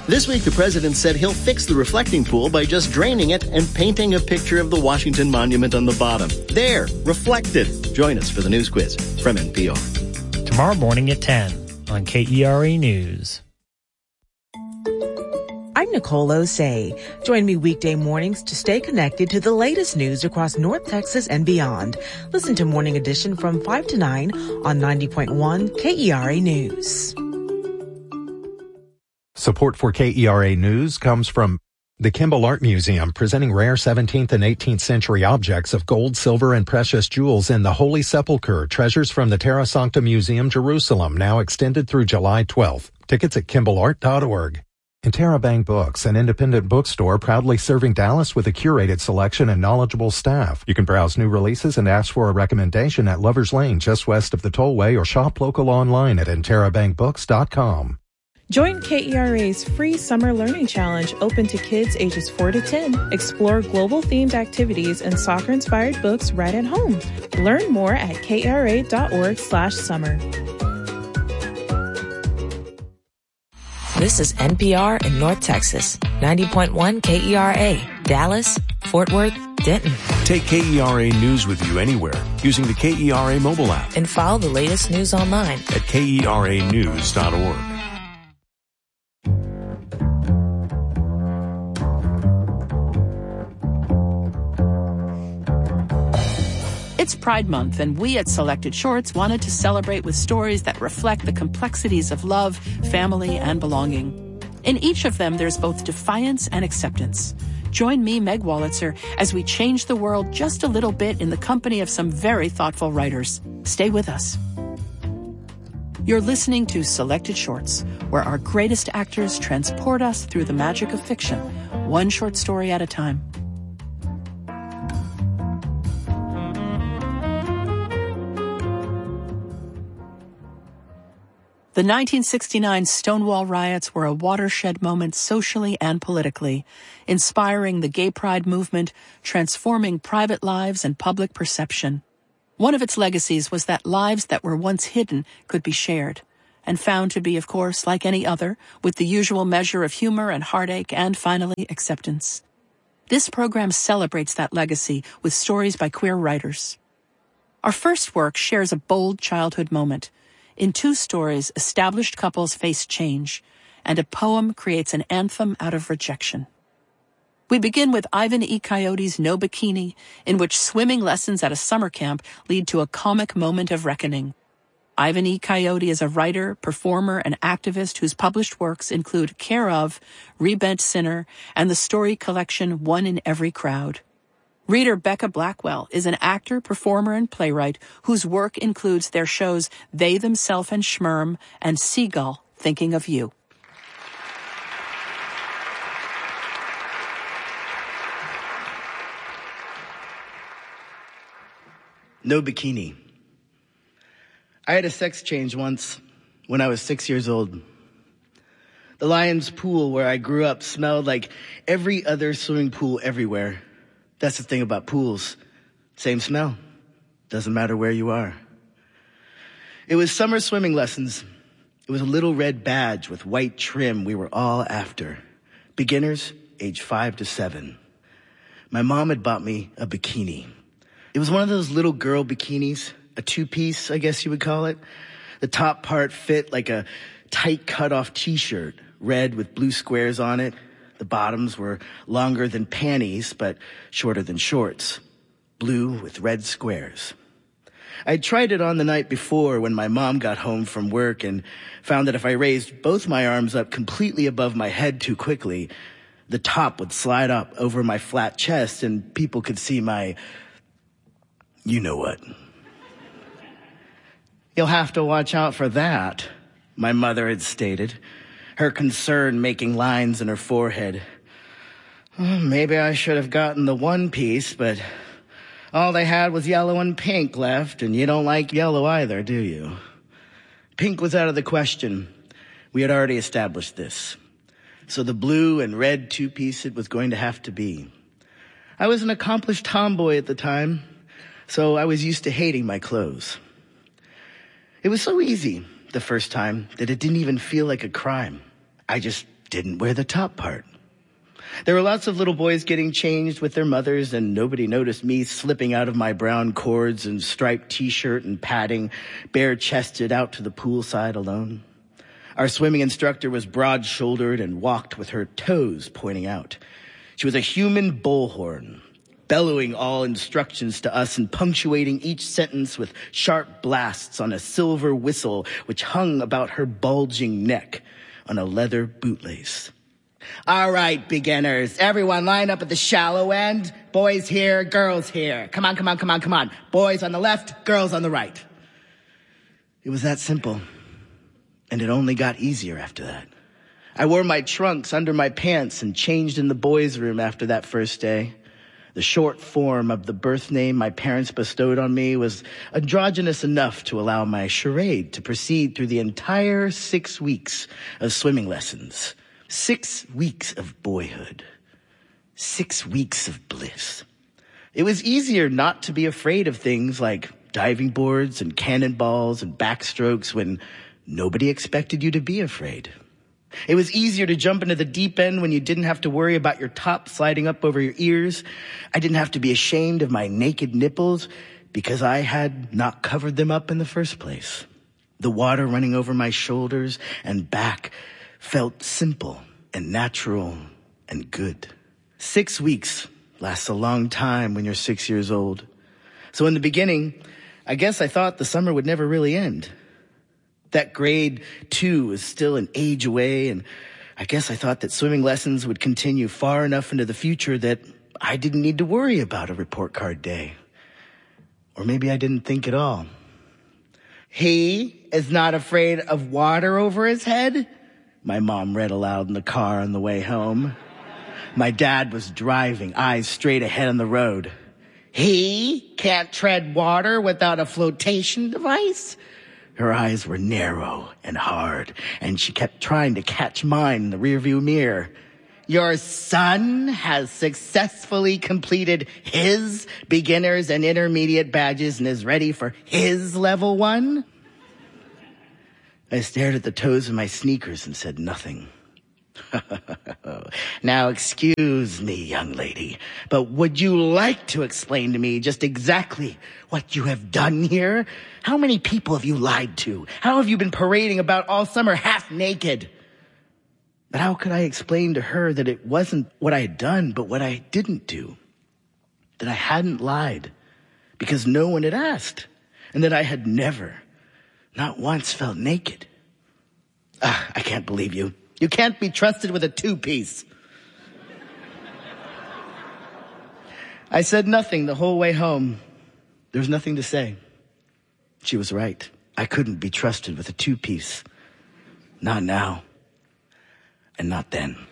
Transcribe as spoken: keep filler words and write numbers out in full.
This week, the president said he'll fix the reflecting pool by just draining it and painting a picture of the Washington Monument on the bottom. There, reflected. Join us for the news quiz from N P R. Tomorrow morning at ten on K E R A News. I'm Nicole Osei. Join me weekday mornings to stay connected to the latest news across North Texas and beyond. Listen to Morning Edition from five to nine on ninety point one K E R A News. Support for K E R A News comes from the Kimball Art Museum, presenting rare seventeenth and eighteenth century objects of gold, silver, and precious jewels in the Holy Sepulchre, treasures from the Terra Sancta Museum, Jerusalem, now extended through July twelfth. Tickets at kimball art dot org. And Terabang Books, an independent bookstore proudly serving Dallas with a curated selection and knowledgeable staff. You can browse new releases and ask for a recommendation at Lover's Lane, just west of the Tollway, or shop local online at interabang books dot com. Join K E R A's free Summer Learning Challenge, open to kids ages four to ten. Explore global-themed activities and soccer-inspired books right at home. Learn more at kra dot org slash summer. This is N P R in North Texas, ninety point one K E R A, Dallas, Fort Worth, Denton. Take K E R A News with you anywhere using the K E R A mobile app. And follow the latest news online at K E R A news dot org. It's Pride Month, and we at Selected Shorts wanted to celebrate with stories that reflect the complexities of love, family, and belonging. In each of them, there's both defiance and acceptance. Join me, Meg Wolitzer, as we change the world just a little bit in the company of some very thoughtful writers. Stay with us. You're listening to Selected Shorts, where our greatest actors transport us through the magic of fiction, one short story at a time. The nineteen sixty-nine Stonewall riots were a watershed moment socially and politically, inspiring the gay pride movement, transforming private lives and public perception. One of its legacies was that lives that were once hidden could be shared, and found to be, of course, like any other, with the usual measure of humor and heartache and, finally, acceptance. This program celebrates that legacy with stories by queer writers. Our first work shares a bold childhood moment. In two stories, established couples face change, and a poem creates an anthem out of rejection. We begin with Ivan E. Coyote's No Bikini, in which swimming lessons at a summer camp lead to a comic moment of reckoning. Ivan E. Coyote is a writer, performer, and activist whose published works include Care Of, Rebent Sinner, and the story collection One in Every Crowd. Reader Becca Blackwell is an actor, performer, and playwright whose work includes their shows They, Themself, and Schmirm and Seagull, Thinking of You. No Bikini. I had a sex change once when I was six years old. The Lions pool where I grew up smelled like every other swimming pool everywhere. That's the thing about pools. Same smell. Doesn't matter where you are. It was summer swimming lessons. It was a little red badge with white trim we were all after. Beginners, age five to seven. My mom had bought me a bikini. It was one of those little girl bikinis, a two-piece, I guess you would call it. The top part fit like a tight cut-off t-shirt, red with blue squares on it. The bottoms were longer than panties, but shorter than shorts. Blue with red squares. I'd tried it on the night before when my mom got home from work and found that if I raised both my arms up completely above my head too quickly, the top would slide up over my flat chest and people could see my, you know what. You'll have to watch out for that, my mother had stated, her concern making lines in her forehead. Oh, maybe I should have gotten the one piece, but all they had was yellow and pink left, and you don't like yellow either, do you? Pink was out of the question. We had already established this. So the blue and red two-piece it was going to have to be. I was an accomplished tomboy at the time, so I was used to hating my clothes. It was so easy the first time that it didn't even feel like a crime. I just didn't wear the top part. There were lots of little boys getting changed with their mothers, and nobody noticed me slipping out of my brown cords and striped t-shirt and padding, bare-chested out to the poolside alone. Our swimming instructor was broad-shouldered and walked with her toes pointing out. She was a human bullhorn, bellowing all instructions to us and punctuating each sentence with sharp blasts on a silver whistle which hung about her bulging neck on a leather bootlace. All right, beginners, everyone line up at the shallow end. Boys here, girls here. Come on, come on, come on, come on. Boys on the left, girls on the right. It was that simple. And it only got easier after that. I wore my trunks under my pants and changed in the boys' room after that first day. The short form of the birth name my parents bestowed on me was androgynous enough to allow my charade to proceed through the entire six weeks of swimming lessons. Six weeks of boyhood. Six weeks of bliss. It was easier not to be afraid of things like diving boards and cannonballs and backstrokes when nobody expected you to be afraid. It was easier to jump into the deep end when you didn't have to worry about your top sliding up over your ears. I didn't have to be ashamed of my naked nipples because I had not covered them up in the first place. The water running over my shoulders and back felt simple and natural and good. Six weeks lasts a long time when you're six years old. So in the beginning, I guess I thought the summer would never really end. That grade two was still an age away, and I guess I thought that swimming lessons would continue far enough into the future that I didn't need to worry about a report card day. Or maybe I didn't think at all. He is not afraid of water over his head? My mom read aloud in the car on the way home. My dad was driving, eyes straight ahead on the road. He can't tread water without a flotation device? Her eyes were narrow and hard, and she kept trying to catch mine in the rearview mirror. Your son has successfully completed his beginners and intermediate badges and is ready for his level one? I stared at the toes of my sneakers and said nothing. Now, excuse me, young lady, but would you like to explain to me just exactly what you have done here? How many people have you lied to? How have you been parading about all summer half naked? But how could I explain to her that it wasn't what I had done, but what I didn't do? That I hadn't lied because no one had asked, and that I had never, not once, felt naked. Ah, I can't believe you. You can't be trusted with a two-piece. I said nothing the whole way home. There was nothing to say. She was right. I couldn't be trusted with a two-piece. Not now. And not then.